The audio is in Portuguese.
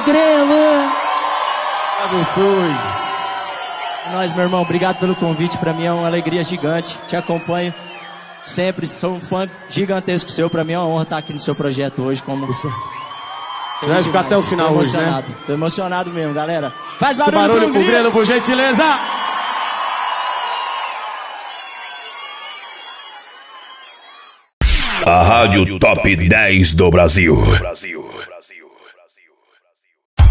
Grelo. Deus abençoe. É nóis, meu irmão. Obrigado pelo convite. Pra mim é uma alegria gigante. Te acompanho sempre. Sou um fã gigantesco seu. Pra mim é uma honra estar aqui no seu projeto hoje. Como... Você vai ficar até o final hoje, né? Tô emocionado mesmo, galera. Faz barulho pro Grelo, por gentileza. A Rádio Top 10 do Brasil.